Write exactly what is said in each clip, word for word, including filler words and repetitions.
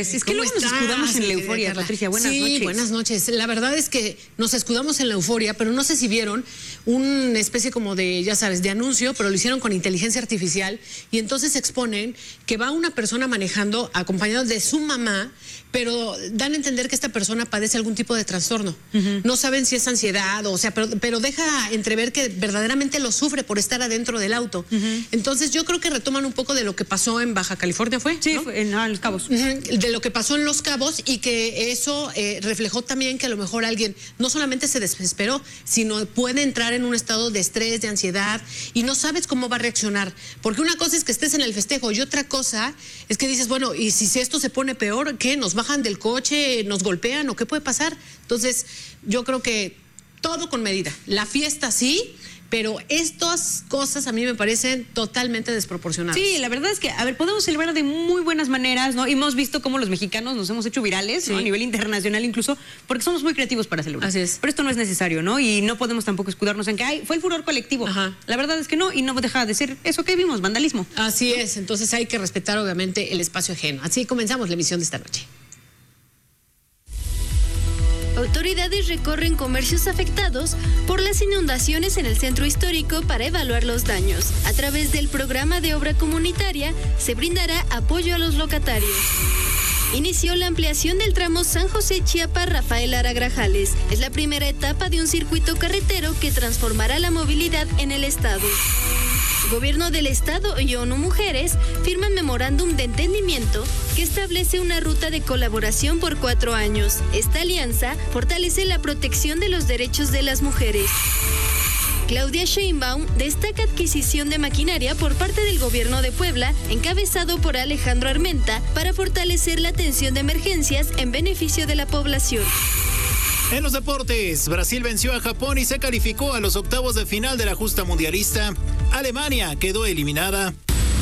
noches. Es que luego nos escudamos en la euforia, Patricia. Buenas sí, noches. buenas noches. La verdad es que nos escudamos en la euforia, pero no sé si vieron una especie como de, ya sabes, de anuncio, pero lo hicieron con inteligencia artificial y entonces exponen que va una persona manejando acompañado de su mamá, pero dan a entender que esta persona padece algún tipo de trastorno. Uh-huh. No saben si es ansiedad, o sea, pero, pero deja entrever que verdaderamente lo sufre por estar adentro del auto. Uh-huh. Entonces yo creo que retoman un poco de lo que pasó en Baja California, ¿fue? Sí, ¿no? fue en ah, Los Cabos. Uh-huh. De lo que pasó en Los Cabos y que eso eh, reflejó también que a lo mejor alguien no solamente se desesperó, sino puede entrar en un estado de estrés, de ansiedad y no sabes cómo va a reaccionar. Porque una cosa es que estés en el festejo y otra cosa es que dices, bueno, y si esto se pone peor, ¿qué? ¿Nos bajan del coche, nos golpean o qué puede pasar? Entonces, yo creo que todo con medida. La fiesta sí, pero estas cosas a mí me parecen totalmente desproporcionadas. Sí, la verdad es que, a ver, podemos celebrar de muy buenas maneras, ¿no? Y hemos visto cómo los mexicanos nos hemos hecho virales, sí, ¿no? A nivel internacional incluso, porque somos muy creativos para celebrar. Así es. Pero esto no es necesario, ¿no? Y no podemos tampoco escudarnos en que, ay, fue el furor colectivo. Ajá. La verdad es que no, y no deja de ser eso que vimos, vandalismo. Así es, entonces hay que respetar obviamente el espacio ajeno. Así comenzamos la emisión de esta noche. Autoridades recorren comercios afectados por las inundaciones en el centro histórico para evaluar los daños. A través del programa de obra comunitaria se brindará apoyo a los locatarios. Inició la ampliación del tramo San José-Chiapa-Rafael Lara Grajales. Es la primera etapa de un circuito carretero que transformará la movilidad en el estado. Gobierno del Estado y ONU Mujeres firman memorándum de entendimiento que establece una ruta de colaboración por cuatro años. Esta alianza fortalece la protección de los derechos de las mujeres. Claudia Sheinbaum destaca adquisición de maquinaria por parte del gobierno de Puebla, encabezado por Alejandro Armenta, para fortalecer la atención de emergencias en beneficio de la población. En los deportes, Brasil venció a Japón y se calificó a los octavos de final de la justa mundialista. Alemania quedó eliminada.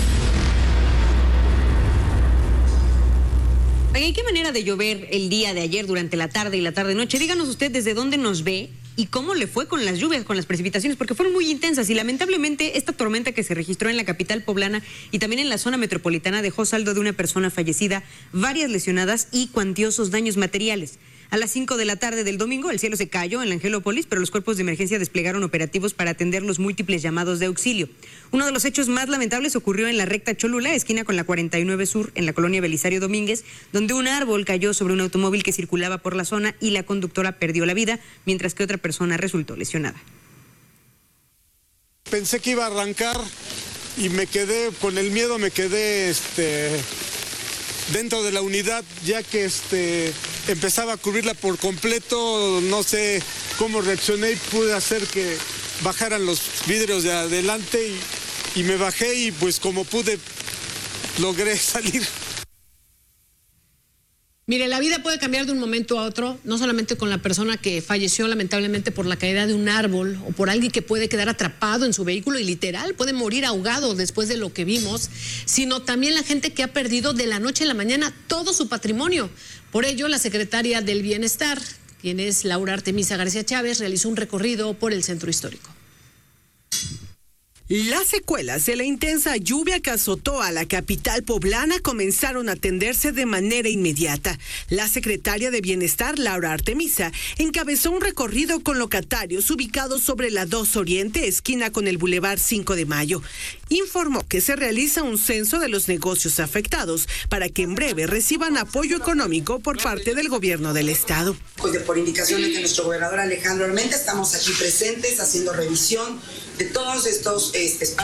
Oigan, ¿qué manera de llover el día de ayer durante la tarde y la tarde-noche? Díganos usted desde dónde nos ve y cómo le fue con las lluvias, con las precipitaciones, porque fueron muy intensas y lamentablemente esta tormenta que se registró en la capital poblana y también en la zona metropolitana dejó saldo de una persona fallecida, varias lesionadas y cuantiosos daños materiales. A las cinco de la tarde del domingo, el cielo se cayó en la Angelópolis, pero los cuerpos de emergencia desplegaron operativos para atender los múltiples llamados de auxilio. Uno de los hechos más lamentables ocurrió en la recta Cholula, esquina con la cuarenta y nueve Sur, en la colonia Belisario Domínguez, donde un árbol cayó sobre un automóvil que circulaba por la zona y la conductora perdió la vida, mientras que otra persona resultó lesionada. Pensé que iba a arrancar y me quedé, con el miedo me quedé, este... dentro de la unidad, ya que este empezaba a cubrirla por completo. No sé cómo reaccioné y pude hacer que bajaran los vidrios de adelante y, y me bajé y pues como pude logré salir. Mire, la vida puede cambiar de un momento a otro, no solamente con la persona que falleció lamentablemente por la caída de un árbol o por alguien que puede quedar atrapado en su vehículo y literal puede morir ahogado después de lo que vimos, sino también la gente que ha perdido de la noche a la mañana todo su patrimonio. Por ello, la secretaria del Bienestar, quien es Laura Artemisa García Chávez, realizó un recorrido por el centro histórico. Las secuelas de la intensa lluvia que azotó a la capital poblana comenzaron a atenderse de manera inmediata. La secretaria de Bienestar, Laura Artemisa, encabezó un recorrido con locatarios ubicados sobre la dos Oriente, esquina con el Boulevard cinco de Mayo. Informó que se realiza un censo de los negocios afectados para que en breve reciban apoyo económico por parte del gobierno del estado. Pues de, por indicaciones de nuestro gobernador Alejandro Armenta, estamos aquí presentes haciendo revisión de todos estos este, espacios.